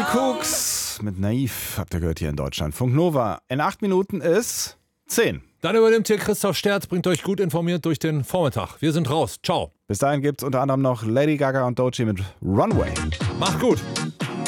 Cooks mit Naiv, habt ihr gehört hier in Deutschland. Funk Nova. In 8 Minuten ist 10. Dann übernimmt hier Christoph Sterz, bringt euch gut informiert durch den Vormittag. Wir sind raus. Ciao. Bis dahin gibt's unter anderem noch Lady Gaga und Doechii mit Runway. Macht gut.